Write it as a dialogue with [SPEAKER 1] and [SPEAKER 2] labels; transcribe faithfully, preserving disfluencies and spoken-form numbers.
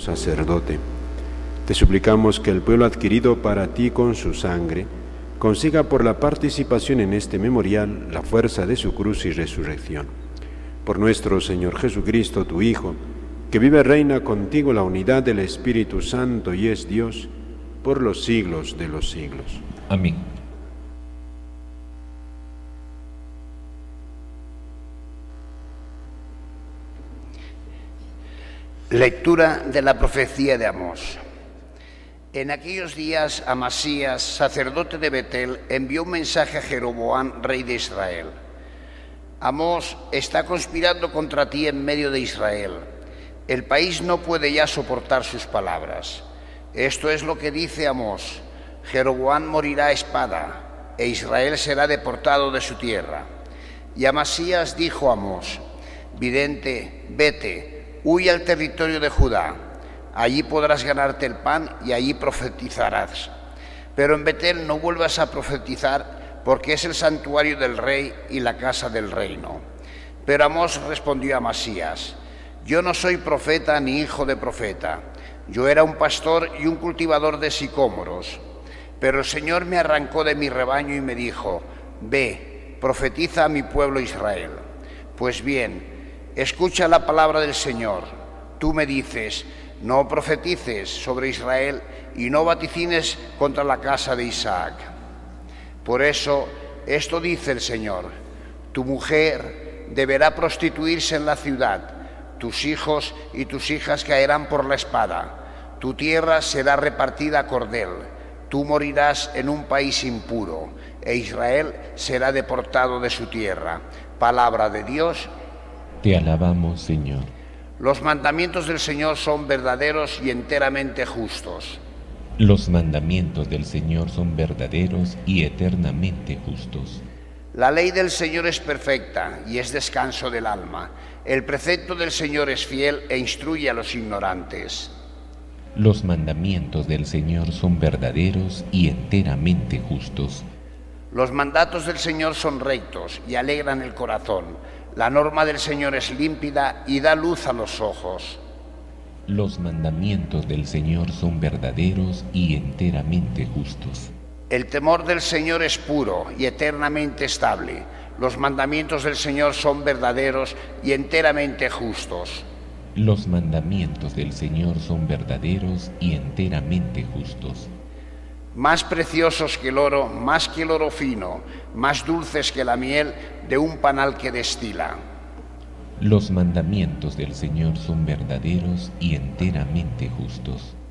[SPEAKER 1] sacerdote. Te suplicamos que el pueblo adquirido para ti con su sangre consiga por la participación en este memorial la fuerza de su cruz y resurrección. Por nuestro Señor Jesucristo, tu Hijo, que vive y reina contigo en la unidad del Espíritu Santo y es Dios por los siglos de los siglos.
[SPEAKER 2] Amén.
[SPEAKER 3] Lectura de la profecía de Amós. En aquellos días Amasías, sacerdote de Betel, envió un mensaje a Jeroboam, rey de Israel. Amós está conspirando contra ti en medio de Israel. El país no puede ya soportar sus palabras. Esto es lo que dice Amós: Jeroboam morirá a espada, e Israel será deportado de su tierra. Y Amasías dijo a Amós: vidente, vete, huye al territorio de Judá, allí podrás ganarte el pan y allí profetizarás. Pero en Betel no vuelvas a profetizar, porque es el santuario del rey y la casa del reino. Pero Amós respondió a Amasías: yo no soy profeta ni hijo de profeta, yo era un pastor y un cultivador de sicómoros. Pero el Señor me arrancó de mi rebaño y me dijo: ve, profetiza a mi pueblo Israel. Pues bien, escucha la palabra del Señor. Tú me dices: no profetices sobre Israel y no vaticines contra la casa de Isaac. Por eso, esto dice el Señor: tu mujer deberá prostituirse en la ciudad, tus hijos y tus hijas caerán por la espada, tu tierra será repartida a cordel, tú morirás en un país impuro, e Israel será deportado de su tierra. Palabra de Dios.
[SPEAKER 2] Te alabamos, Señor.
[SPEAKER 3] Los mandamientos del Señor son verdaderos y enteramente justos.
[SPEAKER 2] Los mandamientos del Señor son verdaderos y eternamente justos.
[SPEAKER 3] La ley del Señor es perfecta y es descanso del alma. El precepto del Señor es fiel e instruye a los ignorantes.
[SPEAKER 2] Los mandamientos del Señor son verdaderos y enteramente justos.
[SPEAKER 3] Los mandatos del Señor son rectos y alegran el corazón. La norma del Señor es límpida y da luz a los ojos.
[SPEAKER 2] Los mandamientos del Señor son verdaderos y enteramente justos.
[SPEAKER 3] El temor del Señor es puro y eternamente estable. Los mandamientos del Señor son verdaderos y enteramente justos.
[SPEAKER 2] Los mandamientos del Señor son verdaderos y enteramente justos.
[SPEAKER 3] Más preciosos que el oro, más que el oro fino, más dulces que la miel de un panal que destila.
[SPEAKER 2] Los mandamientos del Señor son verdaderos y enteramente justos.